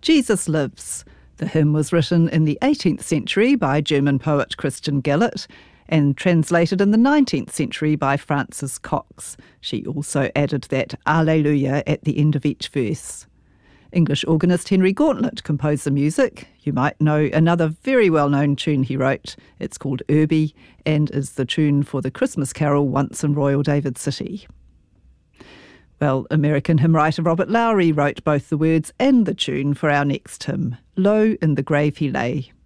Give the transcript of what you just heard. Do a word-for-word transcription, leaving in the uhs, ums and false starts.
Jesus Lives. The hymn was written in the eighteenth century by German poet Christian Gellert and translated in the nineteenth century by Frances Cox. She also added that Alleluia at the end of each verse. English organist Henry Gauntlet composed the music. You might know another very well-known tune he wrote. It's called Irby and is the tune for the Christmas carol Once in Royal David City. Well, American hymn writer Robert Lowry wrote both the words and the tune for our next hymn, Low in the Grave He Lay.